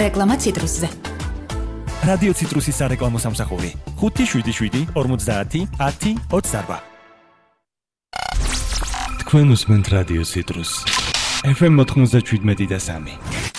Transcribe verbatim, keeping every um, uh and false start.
რეკლამა ციტრუსზე. რადიო ციტრუსის სარეკლამო სამსახური ხუთი შვიდი შვიდი ორმოცდაათი ათი ოცდაარბა. თქვენ უსმენთ რადიო ციტრუს. ეფ ემ ოთხმოცდაშვიდ და სამი.